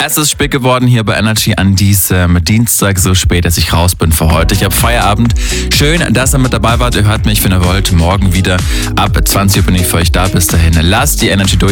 Es ist spät geworden hier bei Energy an diesem Dienstag, so spät, dass ich raus bin für heute. Ich habe Feierabend. Schön, dass ihr mit dabei wart. Ihr hört mich, wenn ihr wollt, morgen wieder. Ab 20 Uhr bin ich für euch da. Bis dahin, lasst die Energy durch.